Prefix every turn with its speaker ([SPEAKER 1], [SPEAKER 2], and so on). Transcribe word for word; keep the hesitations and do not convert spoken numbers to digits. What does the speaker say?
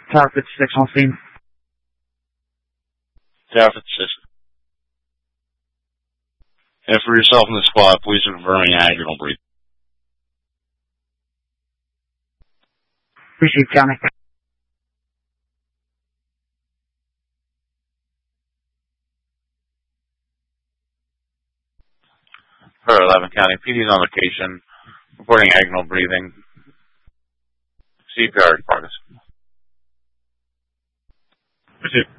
[SPEAKER 1] Tower fifty-six on scene.
[SPEAKER 2] Tower fifty-six. And for yourself in the squad, please confirm agonal breathing.
[SPEAKER 1] Appreciate it, Johnny.
[SPEAKER 2] For eleven County, P D's on location, reporting agonal breathing. C P R in progress.
[SPEAKER 3] Proceed.